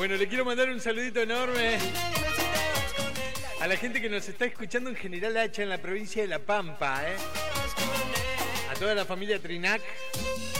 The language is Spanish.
Bueno, le quiero mandar un saludito enorme a la gente que nos está escuchando en General Hacha, en la provincia de La Pampa, a toda la familia Trinac.